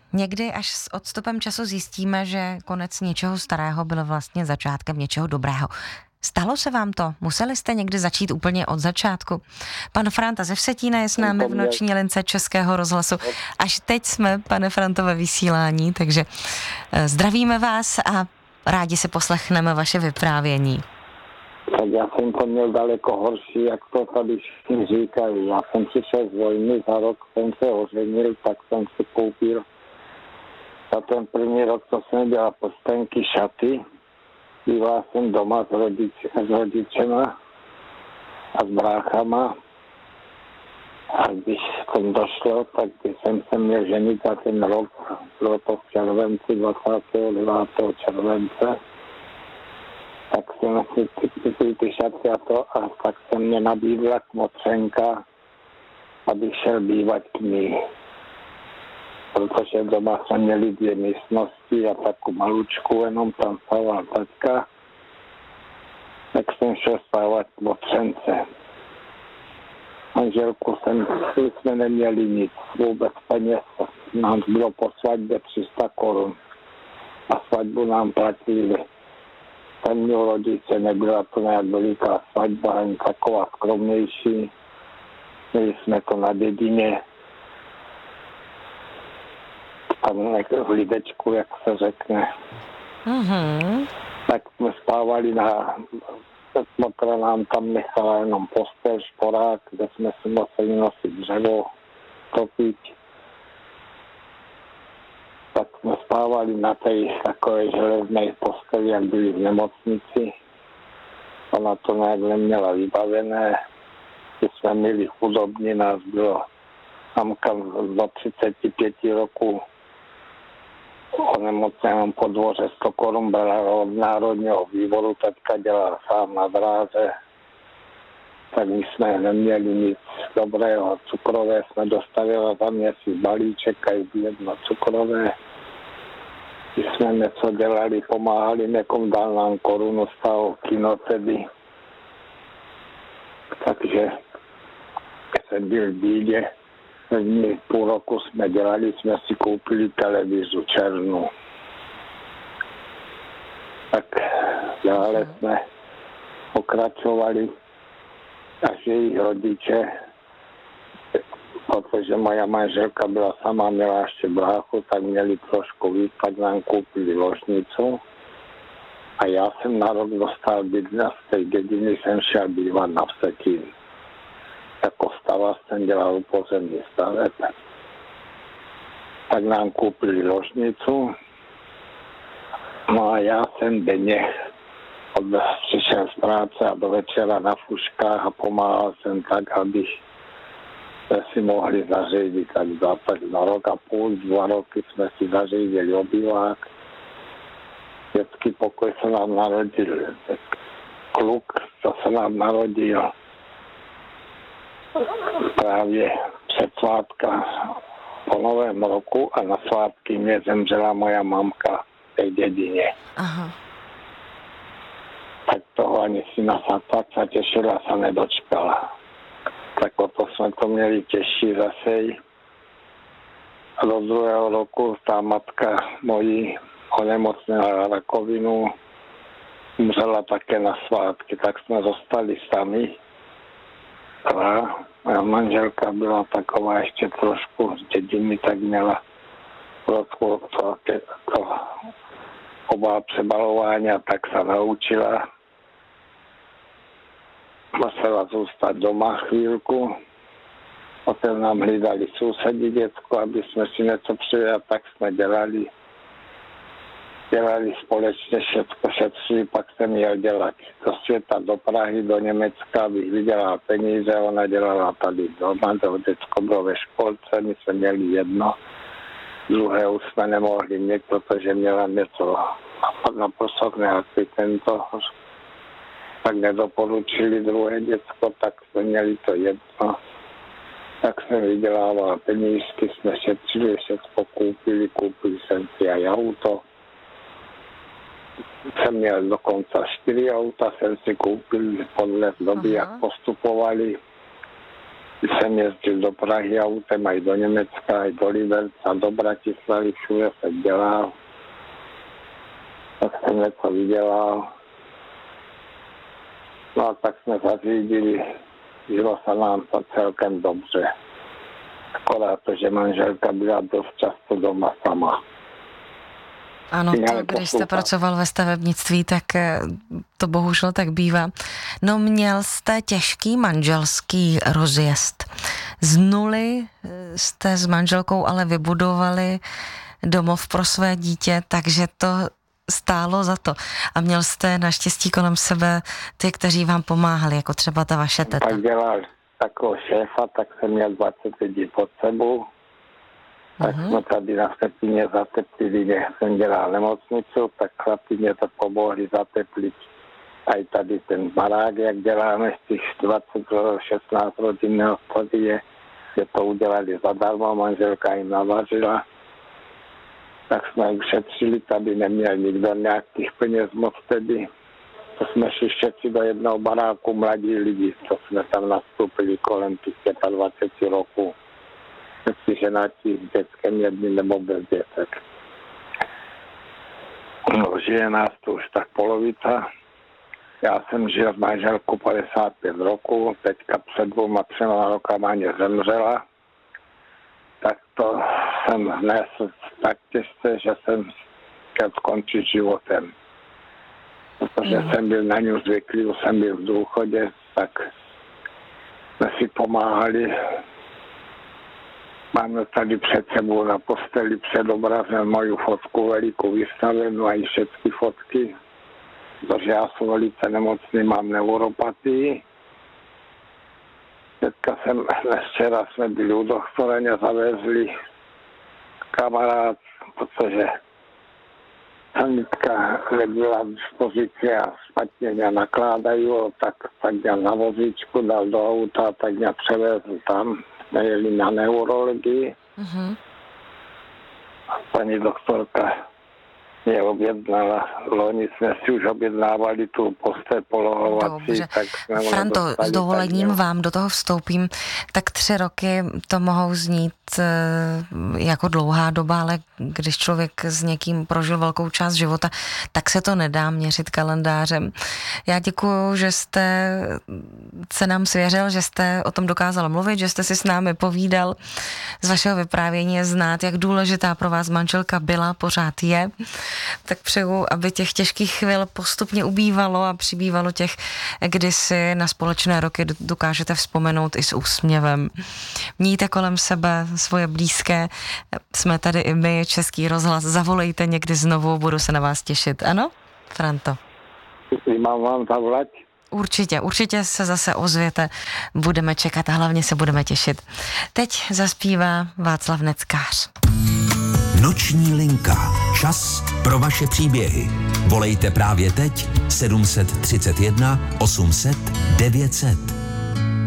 Někdy až s odstupem času zjistíme, že konec něčeho starého byl vlastně začátkem něčeho dobrého. Stalo se vám to? Museli jste někdy začít úplně od začátku? Pan Franta ze Vsetína je s námi v noční lince Českého rozhlasu. Až teď jsme, pane Franto, ve vysílání, takže zdravíme vás a rádi si poslechneme vaše vyprávění. Tak já jsem to měl daleko horší, jak to tady všichni říkají. Já jsem přišel z vojny, za rok jsem se oženil, tak jsem si koupil za ten první rok, co jsem dělal prstenky, šaty. Býval jsem doma s rodičema a s bráchama. A když jsem došlo, tak když jsem se měl ženit za ten rok, bylo to v červenci, 29. července, tak jsem si ty šaty a tak se mě nabídla kmotřenka, abych šel bývat k ní. Protože doma jsme měli 2 místnosti a takovou malučku, jenom tam spával taťka, tak jsem šel spávat k motřence. Manželku jsme neměli nic, vůbec peněz, nám bylo po svatbě 300 korun a svatbu nám platili. Tam rodiče, nebyla to nějak veliká svatba, ani taková skromnější. Měli jsme to na dědině, tam v lidečku, jak se řekne. Mm-hmm. Tak jsme spávali motra nám tam nechala jenom postel, šporák, kde jsme si museli nosit dřevo, topit. Tak jsme spávali na té takové železné posteli, jak byli v nemocnici. Ona to nějak neměla vybavené. Když jsme měli chudobní, nás bylo mamka do 35 roku onemocněném po dvoře 100 korun brala od Národního výboru, teďka dělá sám na dráze. Tak my jsme neměli nic dobrého. Cukrové jsme dostali za měsíc balíček a jedno cukrové. Když jsme něco dělali, pomáhali, někom dal nám korunu, stál kino tedy. Takže jsem byl v bídě. Půl roku jsme dělali, jsme si koupili televizu černou. Tak dále jsme pokračovali, až jejich rodiče, protože moja manželka byla sama, měla ještě bráchu, tak měli trošku víc, tak nám koupili ložnicu. A já jsem na rok dostal bydlet, z té dědiny jsem šel bývat na Vsetín. Jako stavař jsem dělal pozemní staveb. Tak nám koupili ložnicu. No a já jsem denně přišel z práce a do večera na fuškách a pomáhal jsem tak, aby si mohli zařídit. Tak na rok a půl, 2 roky jsme si zařídili obývák. Dětský pokoj se nám narodil kluk, co se nám narodil právě před svátka po Novém roku a na svátky mě zemřela moja mamka v té dědině. Aha. Tak toho ani si na svatbách těšila se nedočkala. Tak o to jsme to měli těžší zase. A do 2. roku ta matka mojí onemocněla rakovinu, umřela také na svátky, tak jsme zostali sami. A moja manželka byla taková ještě trošku z dědiny, tak měla trošku to oba přebalování a tak se naučila. Musela zůstat doma chvílku. Potom nám hlídali sousedi děcko, aby jsme si něco přijeli a tak jsme dělali společně všechno šetřili, pak jsem jel dělat do světa, do Prahy, do Německa, abych vydělal peníze, ona dělala tady doma, to děcko bylo ve školce, my jsme měli jedno, druhé už jsme nemohli mít, protože měla něco na posok nějaký tento, tak nedoporučili druhé děcko, tak jsme měli to jedno. Tak jsem vydělával penízky, jsme šetřili, všechno koupili jsem si aj auto. Jsem měl dokonce 4 auta, jsem si koupil podle doby, jak postupovali. Když jsem jezdil do Prahy autem, aj do Německa, aj do Liberca, do Bratislavy, všude jsem dělal. Tak jsem něco vydělal. No a tak jsme zařídili, žilo se nám to celkem dobře. Akorát to, že manželka byla dost často doma sama. Ano, to, když jste pracoval ve stavebnictví, tak to bohužel tak bývá. No, měl jste těžký manželský rozjezd. Z nuly jste s manželkou ale vybudovali domov pro své dítě, takže to stálo za to. A měl jste naštěstí kolem sebe ty, kteří vám pomáhali, jako třeba ta vaše teta. Tak dělal takového šéfa, tak jsem měl 20 lidí pod sebou. Tak jsme tady na Vsetíně zateplili, kde jsem dělal nemocnicu, tak chlapi mě to pomohli zateplit. A i tady ten barák, jak děláme z těch 16 rodinného hospody, že to udělali zadarmo, manželka jim navařila. Tak jsme ušetřili, tady neměl nikdo nějakých peněz moc tedy. To jsme šli všetci do jednoho baráku mladí lidi, co jsme tam nastoupili kolem těch 25 roků. Všetci ženatí s dětskem jedným nebo bez dětek. No, žije nás to už tak polovica. Já jsem žil s manželkou 55 roků, teďka před 2-3 rokama mě zemřela. Tak to jsem nesl tak těžce, že jsem chtěl skončit životem. Protože jsem byl na ňu zvyklý, už jsem byl v důchodě, tak jsme si pomáhali. Máme tady před sebou na posteli před obrazem moju fotku velikou vystavenou a i všechny fotky, protože já jsem velice nemocný, mám neuropatii. Včera jsme byli u doktora, mě zavezli kamarád, protože sanitka nebyla v dispozici a špatně mě nakládají, tak mě na vozíčku dal do auta, tak mě převezl tam. Jsme jeli na neurologii. Paní doktorka mě objednala, loni jsme si už objednávali tu postel polohovací. Dobře. Tak Franto, s dovolením vám do toho vstoupím. Tak 3 roky to mohou znít jako dlouhá doba, ale když člověk s někým prožil velkou část života, tak se to nedá měřit kalendářem. Já děkuju, že jste se nám svěřil, že jste o tom dokázal mluvit, že jste si s námi povídal. Z vašeho vyprávění je znát, jak důležitá pro vás manželka byla, pořád je. Tak přeju, aby těch těžkých chvil postupně ubývalo a přibývalo těch, kdy si na společné roky dokážete vzpomenout i s úsměvem. Mějte kolem sebe svoje blízké. Jsme tady i my, Český rozhlas. Zavolejte někdy znovu, budu se na vás těšit. Ano, Franto? Mám vám zavolat? Určitě se zase ozvěte. Budeme čekat a hlavně se budeme těšit. Teď zaspívá Václav Neckář. Noční linka. Čas pro vaše příběhy. Volejte právě teď 731 800 900.